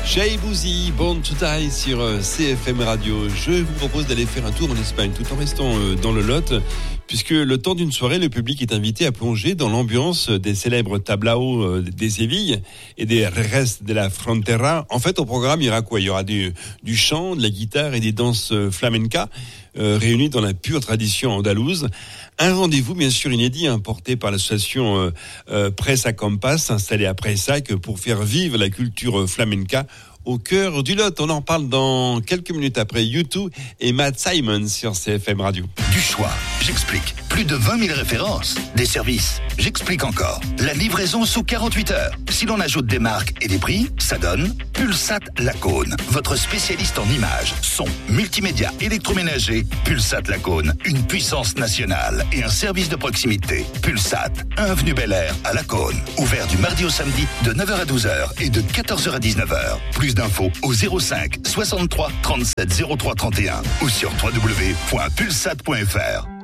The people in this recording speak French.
Jay Bouzy, Born to Die sur CFM Radio. Je vous propose d'aller faire un tour en Espagne tout en restant dans le Lot, puisque le temps d'une soirée, le public est invité à plonger dans l'ambiance des célèbres tablaos des Sévilles et des Jerez de la Frontera. En fait, au programme, il y aura quoi ? Il y aura du chant, de la guitare et des danses flamenca réunies dans la pure tradition andalouse. Un rendez-vous, bien sûr, inédit, porté par l'association Pressa Compass, installée à Pressac, pour faire vivre la culture flamenca au cœur du Lot. On en parle dans quelques minutes après U2 et Matt Simon sur CFM Radio. Du choix, j'explique. Plus de 20 000 références. Des services, j'explique encore. La livraison sous 48 heures. Si l'on ajoute des marques et des prix, ça donne Pulsat Lacaune. Votre spécialiste en images, son, multimédia, électroménager. Pulsat Lacaune, une puissance nationale et un service de proximité. Pulsat, 1 avenue Bel Air à Lacaune. Ouvert du mardi au samedi de 9h à 12h et de 14h à 19h. Plus d'infos au 05 63 37 03 31 ou sur www.pulsat.fr.